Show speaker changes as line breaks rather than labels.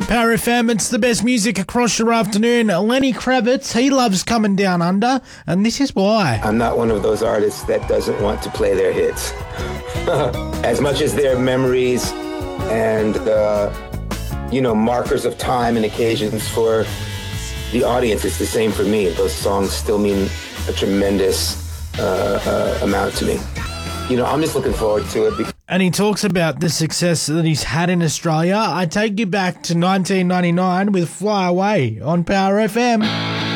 Power FM, it's the best music across your afternoon. Lenny Kravitz, he loves Coming Down Under, and this is why.
I'm not one of those artists that doesn't want to play their hits. As much as their memories and, markers of time and occasions for the audience, it's the same for me. Those songs still mean a tremendous amount to me. I'm just looking forward to it.
And he talks about the success that he's had in Australia. I take you back to 1999 with Fly Away on Power FM.